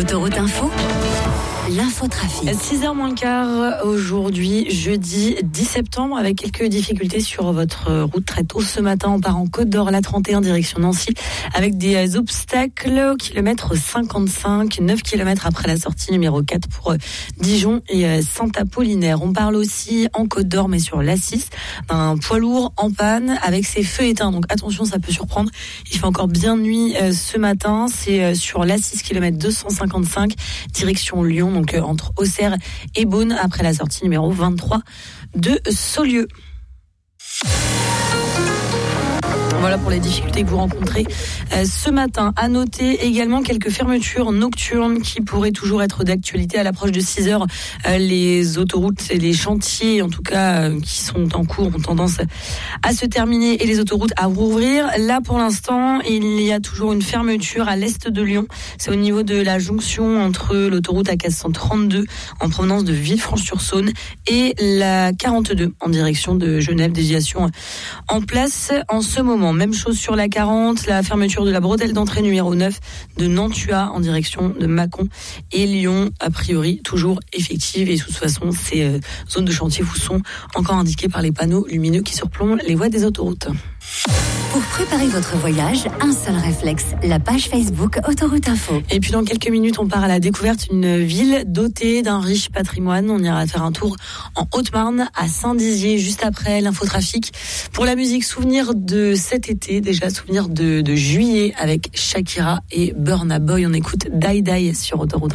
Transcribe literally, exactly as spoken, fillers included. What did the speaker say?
Autoroute Info, l'infotrafic. six heures moins le quart aujourd'hui, jeudi dix septembre, avec quelques difficultés sur votre route très tôt ce matin. On part en Côte d'Or, la trente et un, direction Nancy, avec des obstacles au kilomètre cinquante-cinq, neuf kilomètres après la sortie numéro quatre pour Dijon et Saint-Apollinaire. On parle aussi en Côte d'Or, mais sur l'A six, d'un poids lourd en panne avec ses feux éteints. Donc attention, ça peut surprendre. Il fait encore bien nuit ce matin. C'est sur l'A six, kilomètre deux cent cinquante-cinq, direction Lyon, donc entre Auxerre et Beaune, après la sortie numéro vingt-trois de Saulieu. Voilà pour les difficultés que vous rencontrez euh, ce matin. À noter également quelques fermetures nocturnes qui pourraient toujours être d'actualité à l'approche de six heures. Euh, les autoroutes et les chantiers, en tout cas, euh, qui sont en cours, ont tendance à se terminer et les autoroutes à rouvrir. Là, pour l'instant, il y a toujours une fermeture à l'est de Lyon. C'est au niveau de la jonction entre l'autoroute A quatre cent trente-deux en provenance de Villefranche-sur-Saône et la quarante-deux en direction de Genève. Déviation en place en ce moment. Même chose sur la quarante, la fermeture de la bretelle d'entrée numéro neuf de Nantua en direction de Mâcon et Lyon, a priori toujours effective. Et de toute façon, ces euh, zones de chantier vous sont encore indiquées par les panneaux lumineux qui surplombent les voies des autoroutes. Pour préparer votre voyage, un seul réflexe, la page Facebook Autoroute Info. Et puis dans quelques minutes, on part à la découverte d'une ville dotée d'un riche patrimoine. On ira faire un tour en Haute-Marne, à Saint-Dizier, juste après l'infotrafic. Pour la musique, souvenir de cet été, déjà souvenir de, de juillet avec Shakira et Burna Boy. On écoute Die Die sur Autoroute.